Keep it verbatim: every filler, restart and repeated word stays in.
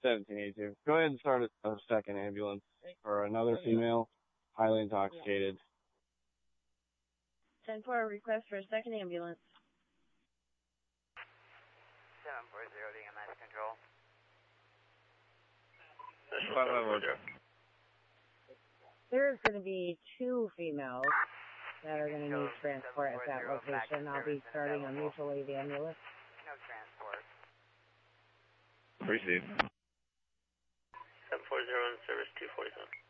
seventeen eighty-two. Go ahead and start a, a second ambulance for another female, highly intoxicated. ten four, request for a second ambulance. seven four zero, D M S control. There's going to be two females that are going to need transport at that location. I'll be starting a mutual aid ambulance. No transport. Received. seven four zero in service two forty-seven.